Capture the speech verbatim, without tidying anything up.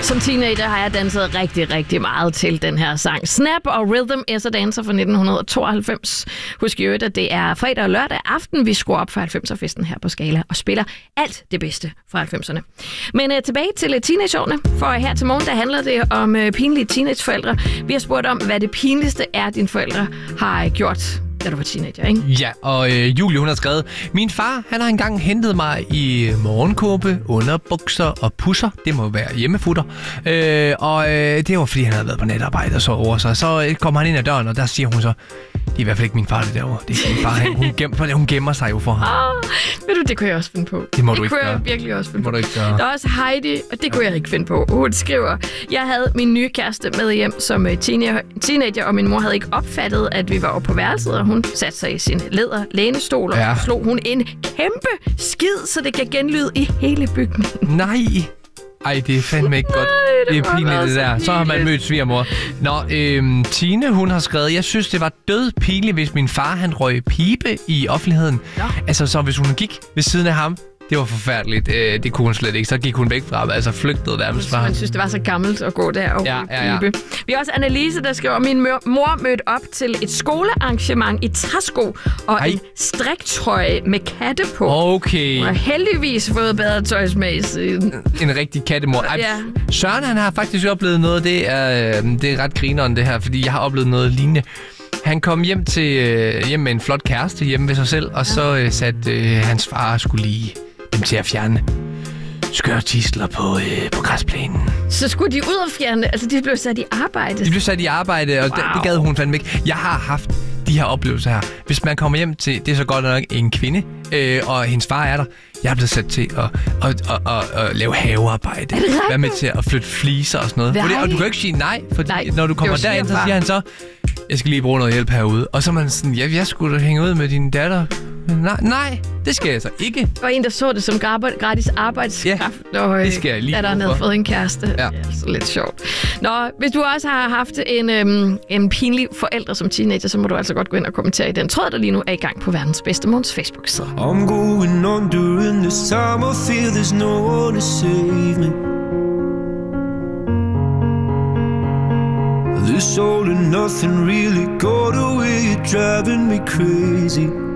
Som teenager har jeg danset rigtig, rigtig meget til den her sang. Snap og Rhythm is a Dancer fra nitten tooghalvfems. Husk jo, at det er fredag og lørdag aften, vi skruer op for halvfemser-festen her på Skala og spiller alt det bedste fra halvfemserne. Men uh, tilbage til uh, teenageårene, for her til morgen, der handler det om uh, pinlige teenageforældre. Vi har spurgt om, hvad det pinligste er, dine forældre har uh, gjort, da du var teenager, ikke? Ja, og øh, Julie, hun har skrevet, min far, han har engang hentet mig i morgenkåbe, underbukser og pusser. Det må være hjemmefutter. Øh, og øh, det var, fordi han havde været på netarbejde og så over sig. Så øh, kommer han ind ad døren, og der siger hun så, det er i hvert fald ikke min far, det derovre. Det er min far. Hun, gem, hun gemmer sig jo for ham. Oh, ved du, det kunne jeg også finde på. Det må det du ikke gøre. gøre. Det kunne jeg virkelig også finde det må på. Du ikke gøre. Der er også Heidi, og det kunne jeg ikke finde på. Hun skriver, jeg havde min nye kæreste med hjem som teenager, teenager, og min mor havde ikke opfattet, at vi var oppe på værelset, og hun satte sig i sin læder lænestol, og ja. slog hun en kæmpe skid, så det kan genlyde i hele bygningen. Nej. Ej, det er fandme ikke godt. Nej, det, det er pinligt, det der. Så har man mødt svigermor. Nå, øhm, Tine, hun har skrevet, jeg synes, det var død pinligt, hvis min far, han røg pibe i offentligheden. Ja. Altså, så hvis hun gik ved siden af ham, det var forfærdeligt. Øh, det kunne hun slet ikke. Så gik hun væk fra ham, altså flygtede nærmest fra ham. Man synes, det var så gammelt at gå der og ja, ja, ja. pibe. Vi har også Annelise, der skriver, min mor mødte op til et skolearrangement i træsko og Ej. en striktrøje med katte på. Okay. Hun har heldigvis fået bedre tøjsmag siden. En rigtig kattemor. Ej, ja. Søren, han har faktisk oplevet noget. Det er, øh, det er ret grineren, det her, fordi jeg har oplevet noget lignende. Han kom hjem til øh, hjem med en flot kæreste hjemme ved sig selv, og så øh, satte øh, hans far skulle lige dem til at fjerne skørtisler på, øh, på græsplænen. Så skulle de ud og fjerne, altså de blev sat i arbejde? De blev sat i arbejde, og wow. det, det gad hun fandme ikke. Jeg har haft de her oplevelser her. Hvis man kommer hjem til, det er så godt nok en kvinde, øh, og hendes far er der, jeg er blevet sat til at, at, at, at, at lave havearbejde. Være med til at flytte fliser og sådan noget. Det, og du kan jo ikke sige nej, for når du kommer derind, så siger han så, jeg skal lige bruge noget hjælp herude. Og så er man sådan, ja, jeg skulle da hænge ud med din datter. Nej, nej, det skal jeg så ikke. Og en, der så det som gratis arbejdskraft, ja, og det skal jeg lige da der havde fået en kæreste. Ja. Det er altså lidt sjovt. Nå, hvis du også har haft en, øhm, en pinlig forælder som teenager, så må du altså godt gå ind og kommentere i den tråd, der lige nu er i gang på Verdens Bedste Morgens Facebook-side. I'm going on during this time. I feel there's no one to save me. This all and nothing really got away, driving me crazy.